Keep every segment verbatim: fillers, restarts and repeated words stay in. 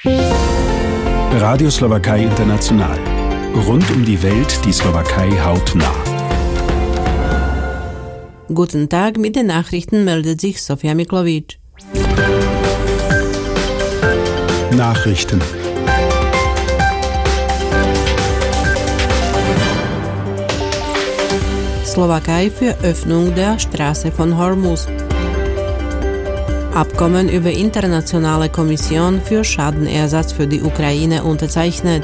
Radio Slowakei International. Rund um die Welt die Slowakei hautnah. Guten Tag, mit den Nachrichten meldet sich Sofia Miklowitsch. Nachrichten. Slowakei für Öffnung der Straße von Hormuz. Abkommen über internationale Kommission für Schadenersatz für die Ukraine unterzeichnet.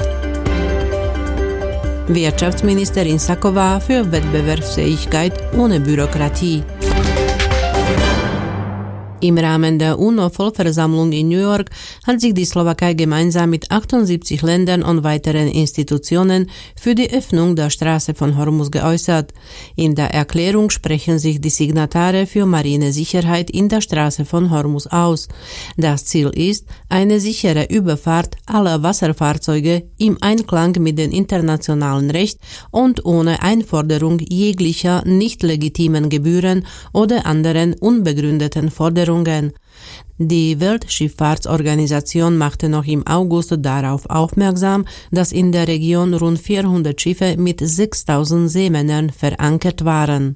Wirtschaftsministerin Saková für Wettbewerbsfähigkeit ohne Bürokratie. Im Rahmen der UNO-Vollversammlung in New York hat sich die Slowakei gemeinsam mit achtundsiebzig Ländern und weiteren Institutionen für die Öffnung der Straße von Hormuz geäußert. In der Erklärung sprechen sich die Signatare für marine Sicherheit in der Straße von Hormuz aus. Das Ziel ist eine sichere Überfahrt aller Wasserfahrzeuge im Einklang mit dem internationalen Recht und ohne Einforderung jeglicher nicht legitimen Gebühren oder anderen unbegründeten Forderungen. Die Weltschifffahrtsorganisation machte noch im August darauf aufmerksam, dass in der Region rund vierhundert Schiffe mit sechstausend Seemännern verankert waren.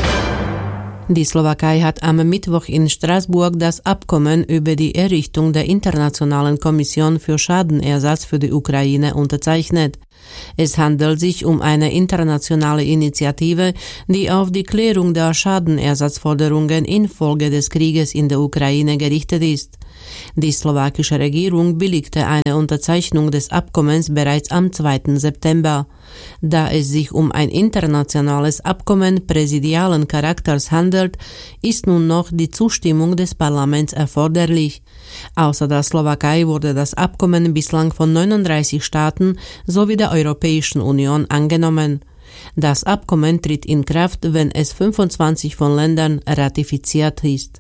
Die Slowakei hat am Mittwoch in Straßburg das Abkommen über die Errichtung der Internationalen Kommission für Schadenersatz für die Ukraine unterzeichnet. Es handelt sich um eine internationale Initiative, die auf die Klärung der Schadenersatzforderungen infolge des Krieges in der Ukraine gerichtet ist. Die slowakische Regierung billigte eine Unterzeichnung des Abkommens bereits am zweiten September. Da es sich um ein internationales Abkommen präsidialen Charakters handelt, ist nun noch die Zustimmung des Parlaments erforderlich. Außer der Slowakei wurde das Abkommen bislang von neununddreißig Staaten sowie der Europäischen Union angenommen. Das Abkommen tritt in Kraft, wenn es fünfundzwanzig von Ländern ratifiziert ist.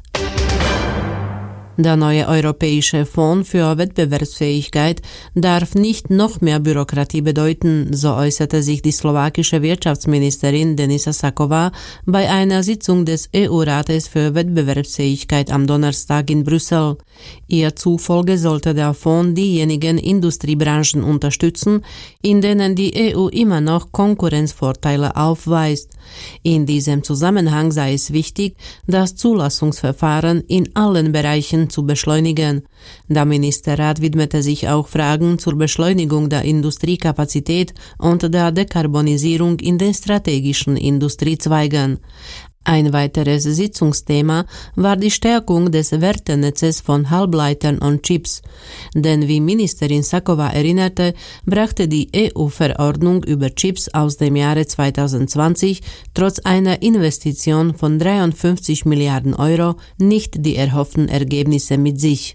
Der neue Europäische Fonds für Wettbewerbsfähigkeit darf nicht noch mehr Bürokratie bedeuten, so äußerte sich die slowakische Wirtschaftsministerin Denisa Saková bei einer Sitzung des E U-Rates für Wettbewerbsfähigkeit am Donnerstag in Brüssel. Ihr zufolge sollte der Fonds diejenigen Industriebranchen unterstützen, in denen die E U immer noch Konkurrenzvorteile aufweist. In diesem Zusammenhang sei es wichtig, das Zulassungsverfahren in allen Bereichen zu beschleunigen. Der Ministerrat widmete sich auch Fragen zur Beschleunigung der Industriekapazität und der Dekarbonisierung in den strategischen Industriezweigen. Ein weiteres Sitzungsthema war die Stärkung des Wertenetzes von Halbleitern und Chips. Denn wie Ministerin Saková erinnerte, brachte die E U-Verordnung über Chips aus dem Jahre zweitausendzwanzig trotz einer Investition von dreiundfünfzig Milliarden Euro nicht die erhofften Ergebnisse mit sich.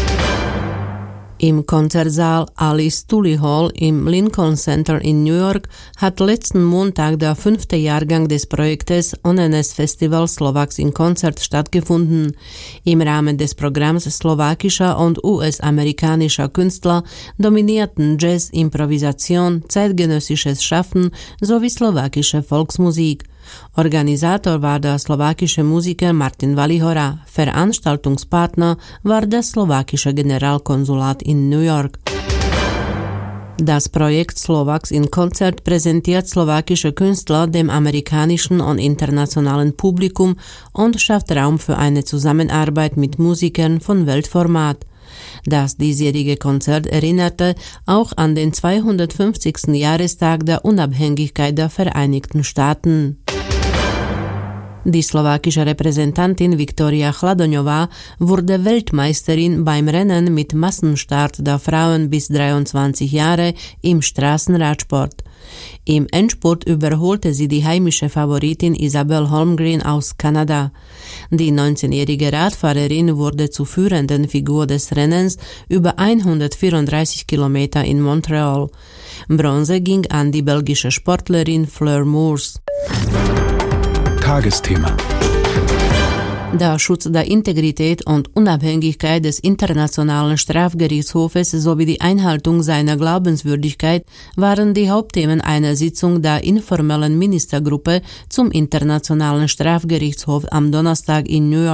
Im Konzertsaal Alice Tully Hall im Lincoln Center in New York hat letzten Montag der fünfte Jahrgang des Projektes Onenes Festival Slovaks in Konzert stattgefunden. Im Rahmen des Programms slowakischer und U S-amerikanischer Künstler dominierten Jazz, Improvisation, zeitgenössisches Schaffen sowie slowakische Volksmusik. Organisator war der slowakische Musiker Martin Valihora, Veranstaltungspartner war das slowakische Generalkonsulat in New York. Das Projekt Slovaks in Konzert präsentiert slowakische Künstler dem amerikanischen und internationalen Publikum und schafft Raum für eine Zusammenarbeit mit Musikern von Weltformat. Das diesjährige Konzert erinnerte auch an den zweihundertfünfzigsten Jahrestag der Unabhängigkeit der Vereinigten Staaten. Die slowakische Repräsentantin Viktoria Chladoňová wurde Weltmeisterin beim Rennen mit Massenstart der Frauen bis dreiundzwanzig Jahre im Straßenradsport. Im Endspurt überholte sie die heimische Favoritin Isabelle Holmgren aus Kanada. Die neunzehnjährige Radfahrerin wurde zur führenden Figur des Rennens über hundertvierunddreißig Kilometer in Montreal. Bronze ging an die belgische Sportlerin Fleur Moors. Tagesthema. Der Schutz der Integrität und Unabhängigkeit des Internationalen Strafgerichtshofes sowie die Einhaltung seiner Glaubenswürdigkeit waren die Hauptthemen einer Sitzung der informellen Ministergruppe zum Internationalen Strafgerichtshof am Donnerstag in New York.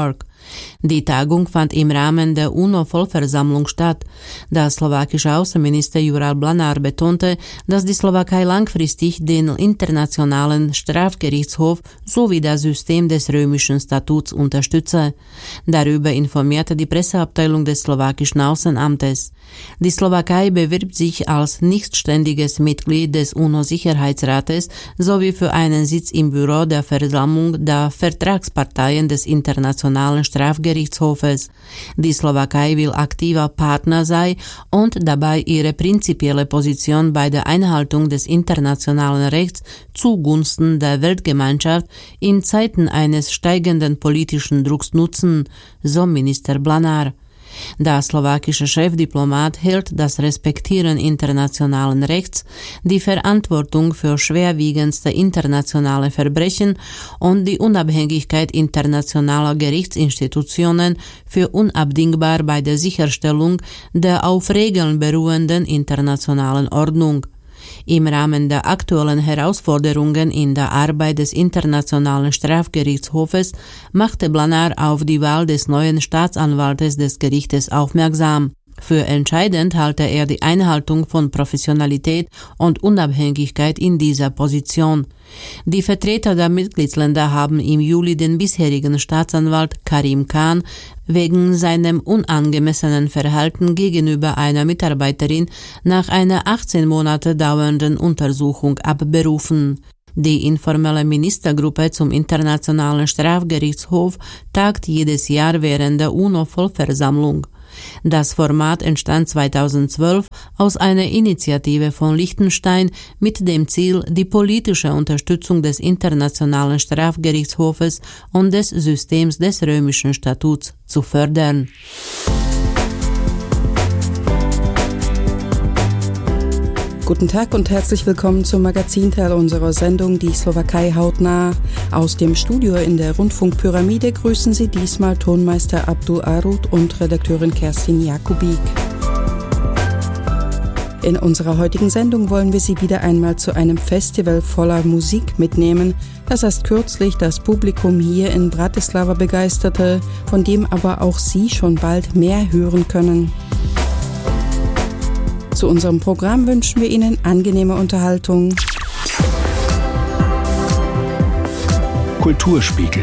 Die Tagung fand im Rahmen der UNO-Vollversammlung statt. Der slowakische Außenminister Juraj Blanár betonte, dass die Slowakei langfristig den Internationalen Strafgerichtshof sowie das System des römischen Statuts unterstütze. Darüber informierte die Presseabteilung des slowakischen Außenamtes. Die Slowakei bewirbt sich als nichtständiges Mitglied des UNO-Sicherheitsrates sowie für einen Sitz im Büro der Versammlung der Vertragsparteien des Internationalen Strafgerichtshofes. Die Slowakei will aktiver Partner sein und dabei ihre prinzipielle Position bei der Einhaltung des internationalen Rechts zugunsten der Weltgemeinschaft in Zeiten eines steigenden politischen Drucks nutzen, so Minister Blanár. Der slowakische Chefdiplomat hält das Respektieren internationalen Rechts, die Verantwortung für schwerwiegendste internationale Verbrechen und die Unabhängigkeit internationaler Gerichtsinstitutionen für unabdingbar bei der Sicherstellung der auf Regeln beruhenden internationalen Ordnung. Im Rahmen der aktuellen Herausforderungen in der Arbeit des Internationalen Strafgerichtshofes machte Blanár auf die Wahl des neuen Staatsanwaltes des Gerichtes aufmerksam. Für entscheidend halte er die Einhaltung von Professionalität und Unabhängigkeit in dieser Position. Die Vertreter der Mitgliedsländer haben im Juli den bisherigen Staatsanwalt Karim Khan wegen seinem unangemessenen Verhalten gegenüber einer Mitarbeiterin nach einer achtzehn Monate dauernden Untersuchung abberufen. Die informelle Ministergruppe zum Internationalen Strafgerichtshof tagt jedes Jahr während der UNO-Vollversammlung. Das Format entstand zweitausendzwölf aus einer Initiative von Liechtenstein mit dem Ziel, die politische Unterstützung des Internationalen Strafgerichtshofes und des Systems des römischen Statuts zu fördern. Guten Tag und herzlich willkommen zum Magazinteil unserer Sendung Die Slowakei hautnah. Aus dem Studio in der Rundfunkpyramide grüßen Sie diesmal Tonmeister Abdul Arut und Redakteurin Kerstin Jakubik. In unserer heutigen Sendung wollen wir Sie wieder einmal zu einem Festival voller Musik mitnehmen, das erst kürzlich das Publikum hier in Bratislava begeisterte, von dem aber auch Sie schon bald mehr hören können. Zu unserem Programm wünschen wir Ihnen angenehme Unterhaltung. Kulturspiegel.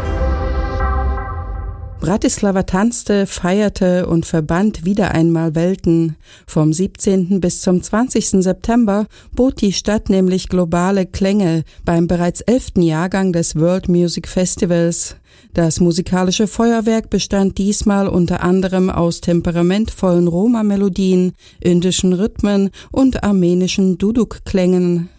Bratislava tanzte, feierte und verband wieder einmal Welten. Vom siebzehnten bis zum zwanzigsten September bot die Stadt nämlich globale Klänge beim bereits elften Jahrgang des World Music Festivals. Das musikalische Feuerwerk bestand diesmal unter anderem aus temperamentvollen Roma-Melodien, indischen Rhythmen und armenischen Duduk-Klängen.